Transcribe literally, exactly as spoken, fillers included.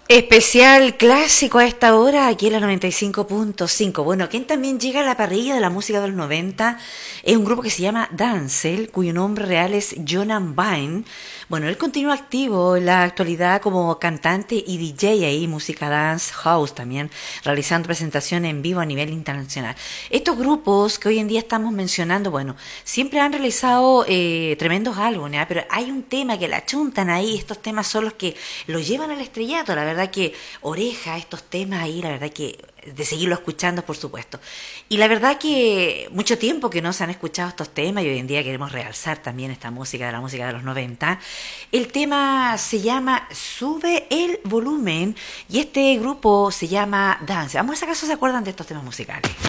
Especial clásico a esta hora, aquí en la noventa y cinco punto cinco. Bueno, quien también llega a la parrilla de la música de los noventa es un grupo que se llama Dancel, cuyo nombre real es Jonan Vine. Bueno, él continúa activo en la actualidad como cantante y D J ahí, música dance, house también, realizando presentaciones en vivo a nivel internacional. Estos grupos que hoy en día estamos mencionando, bueno, siempre han realizado eh, tremendos álbumes, ¿eh? Pero hay un tema que la chuntan ahí, estos temas son los que lo llevan al estrellato, la verdad que oreja estos temas ahí, la verdad que de seguirlo escuchando, por supuesto. Y la verdad que mucho tiempo que no se han escuchado estos temas y hoy en día queremos realzar también esta música de la música de los noventa. El tema se llama Sube el volumen y este grupo se llama Dance. Vamos a ver si acaso se acuerdan de estos temas musicales.